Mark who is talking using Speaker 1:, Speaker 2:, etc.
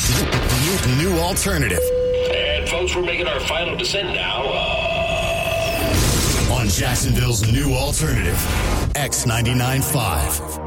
Speaker 1: The new alternative.
Speaker 2: And folks, we're making our final descent now.
Speaker 1: On Jacksonville's new alternative, X99.5.